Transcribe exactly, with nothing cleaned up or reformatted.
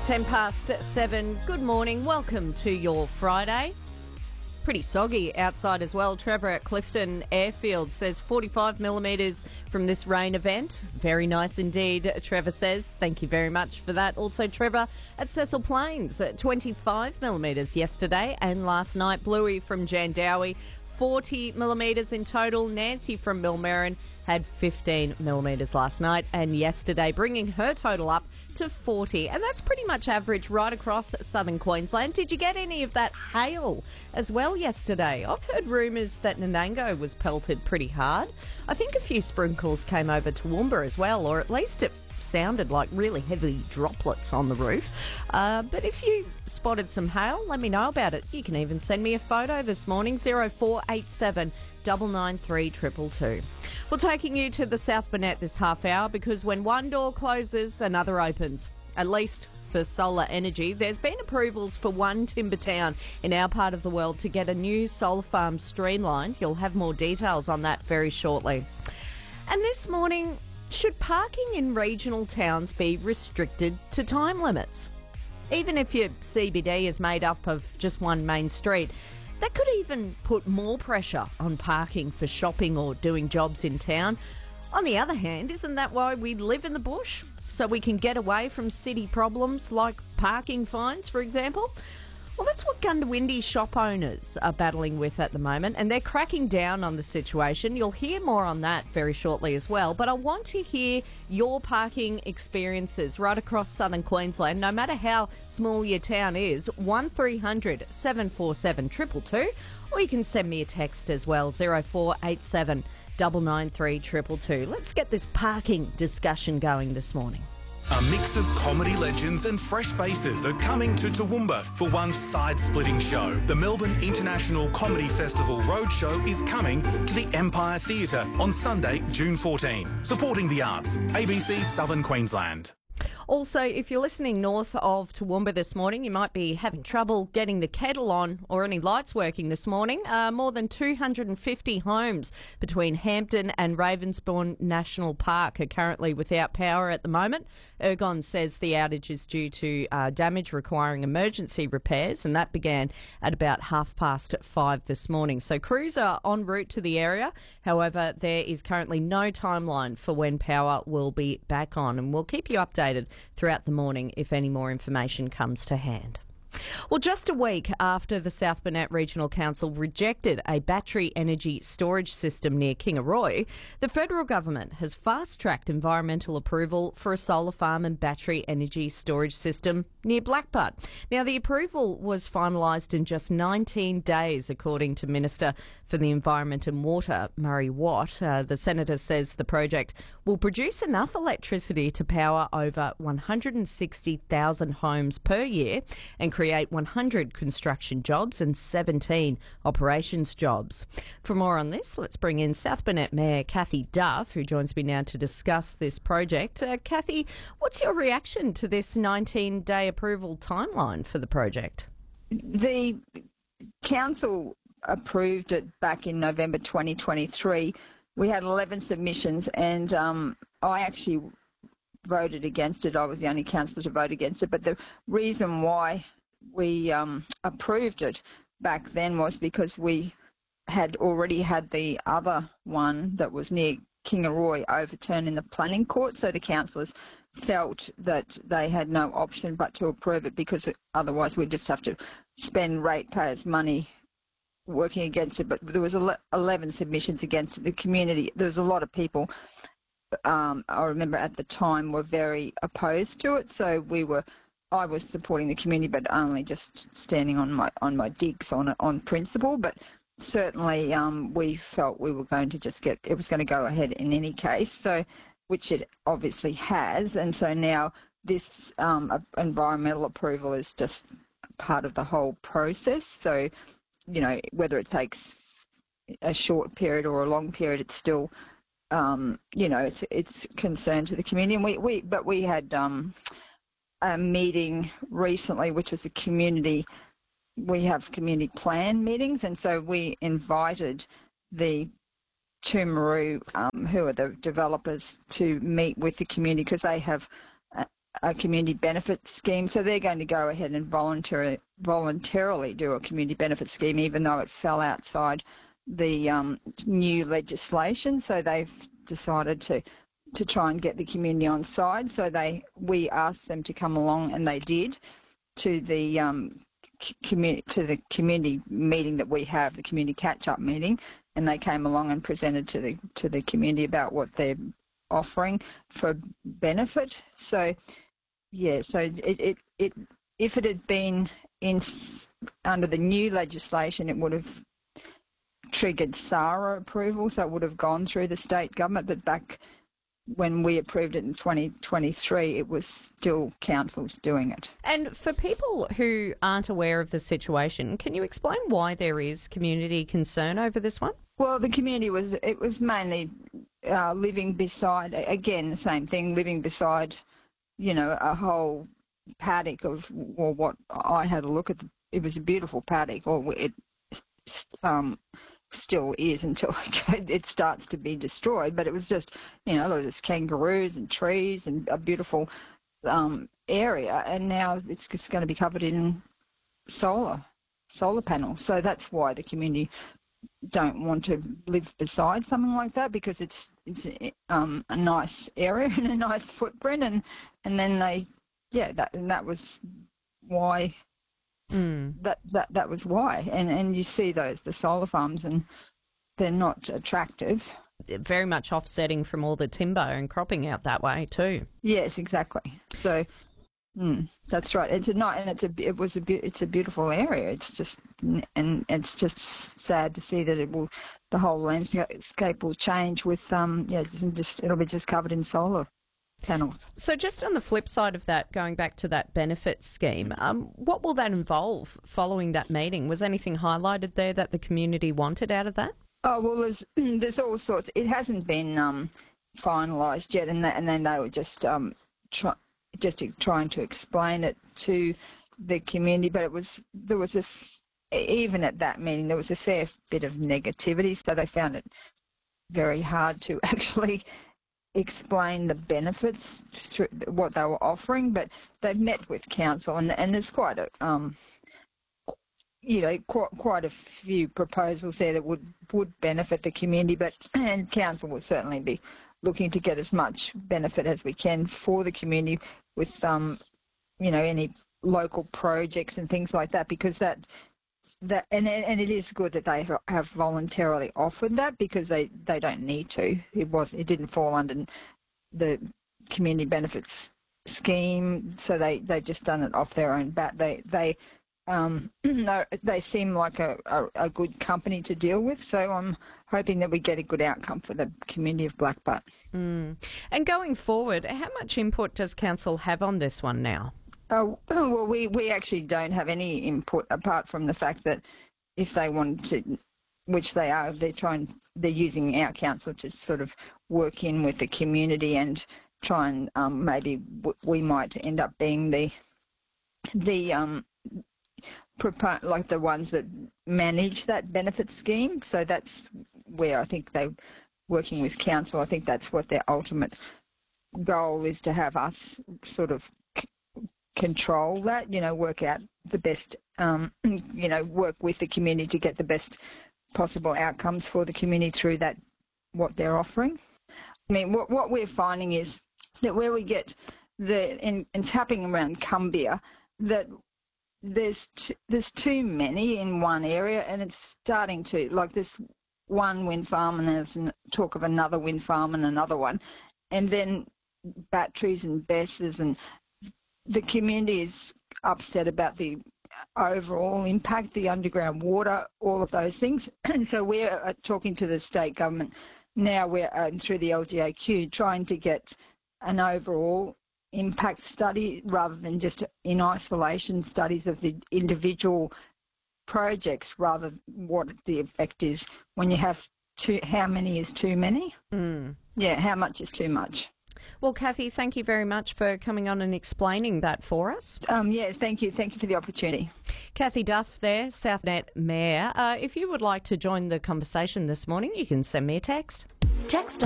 ten past seven. Good morning. Welcome to your Friday. Pretty soggy outside as well. Trevor at Clifton Airfield says forty-five millimetres from this rain event. Very nice indeed, Trevor says. Thank you very much for that. Also, Trevor at Cecil Plains at twenty-five millimetres yesterday and last night. Bluey from Jandowie, forty millimetres in total. Nancy from Millmerran had fifteen millimetres last night and yesterday, bringing her total up to forty. And that's pretty much average right across southern Queensland. Did you get any of that hail as well yesterday? I've heard rumours that Nanango was pelted pretty hard. I think a few sprinkles came over Toowoomba as well, or at least it sounded like really heavy droplets on the roof. Uh, but if you spotted some hail, let me know about it. You can even send me a photo this morning, oh four eight seven, nine nine three, two two two. We're taking you to the South Burnett this half hour because when one door closes, another opens. At least for solar energy, there's been approvals for one timber town in our part of the world to get a new solar farm streamlined. You'll have more details on that very shortly. And this morning, should parking in regional towns be restricted to time limits? Even if your C B D is made up of just one main street, that could even put more pressure on parking for shopping or doing jobs in town. On the other hand, isn't that why we live in the bush? So we can get away from city problems like parking fines, for example? Well, that's what Gundawindi shop owners are battling with at the moment, and they're cracking down on the situation. You'll hear more on that very shortly as well, but I want to hear your parking experiences right across southern Queensland, no matter how small your town is. one three hundred, seven four seven, two two two, or you can send me a text as well, oh four eight seven, nine nine three, two two two. Let's get this parking discussion going this morning. A mix of comedy legends and fresh faces are coming to Toowoomba for one side-splitting show. The Melbourne International Comedy Festival Roadshow is coming to the Empire Theatre on Sunday, June fourteenth. Supporting the arts, A B C Southern Queensland. Also, if you're listening north of Toowoomba this morning, you might be having trouble getting the kettle on or any lights working this morning. Uh, more than two hundred fifty homes between Hampton and Ravensbourne National Park are currently without power at the moment. Ergon says the outage is due to uh, damage requiring emergency repairs, and that began at about half past five this morning. So crews are en route to the area. However, there is currently no timeline for when power will be back on, and we'll keep you updated throughout the morning if any more information comes to hand. Well, just a week after the South Burnett Regional Council rejected a battery energy storage system near Kingaroy, the federal government has fast-tracked environmental approval for a solar farm and battery energy storage system near Blackbutt. Now, the approval was finalised in just nineteen days, according to Minister for the Environment and Water, Murray Watt. Uh, the Senator says the project will produce enough electricity to power over one hundred sixty thousand homes per year and create one hundred construction jobs and seventeen operations jobs. For more on this, let's bring in South Burnett Mayor Cathy Duff, who joins me now to discuss this project. Uh, Cathy, what's your reaction to this nineteen-day approval timeline for the project? The council approved it back in November twenty twenty-three. We had eleven submissions, and um, I actually voted against it. I was the only councillor to vote against it. But the reason why we um, approved it back then was because we had already had the other one that was near Kingaroy overturned in the planning court, so the councillors felt that they had no option but to approve it, because otherwise we'd just have to spend ratepayers' money working against it. But there was eleven submissions against it. The community, there was a lot of people, um, I remember at the time, were very opposed to it, so we were I was supporting the community, but only just standing on my on my digs on on principle. But certainly, um, we felt we were going to just get it was going to go ahead in any case. So, which it obviously has, and so now this um, environmental approval is just part of the whole process. So, you know, whether it takes a short period or a long period, it's still, um, you know, it's it's concern to the community. And we, we but we had. Um, a meeting recently, which was a community, we have community plan meetings, and so we invited the Toomaroo, um, who are the developers, to meet with the community, because they have uh, a community benefit scheme. So they're going to go ahead and voluntarily, voluntarily do a community benefit scheme, even though it fell outside the um, new legislation. So they've decided to to try and get the community on side. So they we asked them to come along, and they did, to the um, community to the community meeting that we have, the community catch-up meeting, and they came along and presented to the to the community about what they're offering for benefit. So yeah, so it it, it if it had been in under the new legislation, it would have triggered SARA approval, so it would have gone through the state government. But back when we approved it in twenty twenty-three, it was still councils doing it. And for people who aren't aware of the situation, can you explain why there is community concern over this one? Well, the community was, it was mainly uh, living beside, again, the same thing, living beside, you know, a whole paddock of, or what I had a look at, the, it was a beautiful paddock, or it um, still is until it starts to be destroyed, but it was just, you know, there was kangaroos and trees and a beautiful um, area, and now it's just going to be covered in solar, solar panels. So that's why the community don't want to live beside something like that, because it's it's um, a nice area and a nice footprint, and and then they, yeah, that and that was why. Mm. That, that that was why, and and you see those the solar farms, and they're not attractive. Very much offsetting from all the timber and cropping out that way too. Yes, exactly. So mm, that's right. It's a not, and it's a it was a it's a beautiful area. It's just and it's just sad to see that it will the whole landscape will change with um yeah just it'll be just covered in solar panels. So just on the flip side of that, going back to that benefit scheme, um, what will that involve following that meeting? Was anything highlighted there that the community wanted out of that? Oh, well, there's, there's all sorts. It hasn't been um, finalised yet, and, that, and then they were just um, try, just trying to explain it to the community, but it was there was a, even at that meeting, there was a fair bit of negativity, so they found it very hard to actually explain the benefits, through what they were offering, but they've met with council, and, and there's quite a, um, you know, quite, quite a few proposals there that would, would benefit the community, but and council will certainly be looking to get as much benefit as we can for the community with, um, you know, any local projects and things like that, because that That and and it is good that they have voluntarily offered that, because they, they don't need to. It was it didn't fall under the community benefits scheme, so they they just done it off their own bat. They they um they seem like a, a, a good company to deal with. So I'm hoping that we get a good outcome for the community of Blackbutt. Mm. And going forward, how much input does council have on this one now? Oh, well, we, we actually don't have any input apart from the fact that if they want to, which they are, they're trying, they're using our council to sort of work in with the community and try and um, maybe w- we might end up being the the um propo- like the ones that manage that benefit scheme. So that's where I think they're working with council. I think that's what their ultimate goal is, to have us sort of control that, you know, work out the best, um, you know, work with the community to get the best possible outcomes for the community through that, what they're offering. I mean, what what we're finding is that where we get the, and it's happening around Cumbia, that there's t- there's too many in one area, and it's starting to, like this one wind farm, and there's talk of another wind farm and another one, and then batteries and B E Ss, and the community is upset about the overall impact, the underground water, all of those things. And so we're talking to the state government now, we're uh, through the L G A Q, trying to get an overall impact study rather than just in isolation studies of the individual projects, rather what the effect is when you have too, how many is too many? Mm. Yeah, how much is too much? Well, Kathy, thank you very much for coming on and explaining that for us. Um, yeah, thank you. Thank you for the opportunity. Kathy Duff there, Southnet Mayor. Uh, if you would like to join the conversation this morning, you can send me a text. Text on.